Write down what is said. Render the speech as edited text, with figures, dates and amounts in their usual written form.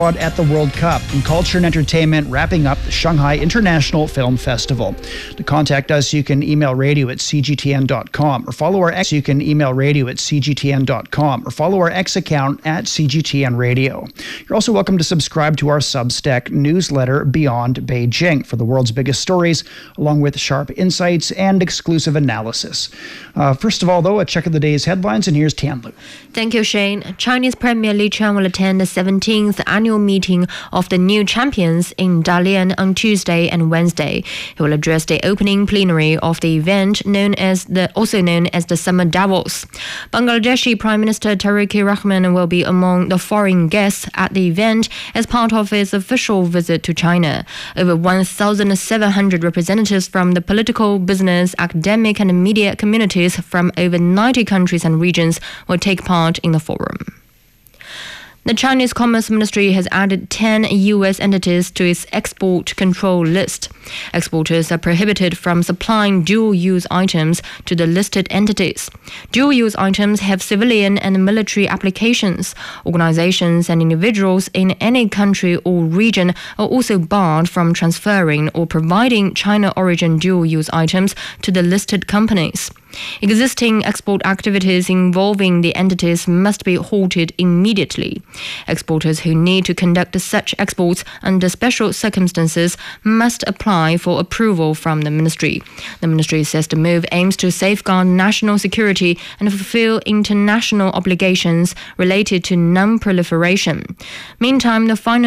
At the World Cup, and culture and entertainment wrapping up the Shanghai International Film Festival. To contact us, you can email radio@cgtn.com or follow our X. You can email radio@cgtn.com or follow our X account @CGTN Radio. You're also welcome to subscribe to our Substack newsletter Beyond Beijing for the world's biggest stories, along with sharp insights and exclusive analysis. First of all, though, a check of the day's headlines, and here's Tianlu. Thank you, Shane. Chinese Premier Li Qiang will attend the 17th annual meeting of the new champions in Dalian on Tuesday and Wednesday. He will address the opening plenary of the event, also known as the Summer Davos. Bangladeshi Prime Minister Tariq Rahman will be among the foreign guests at the event as part of his official visit to China. Over 1,700 representatives from the political, business, academic and media communities from over 90 countries and regions will take part in the forum. The Chinese Commerce Ministry has added 10 U.S. entities to its export control list. Exporters are prohibited from supplying dual-use items to the listed entities. Dual-use items have civilian and military applications. Organizations and individuals in any country or region are also barred from transferring or providing China-origin dual-use items to the listed companies. Existing export activities involving the entities must be halted immediately. Exporters who need to conduct such exports under special circumstances must apply for approval from the ministry. The ministry says the move aims to safeguard national security and fulfill international obligations related to non-proliferation. Meantime, the final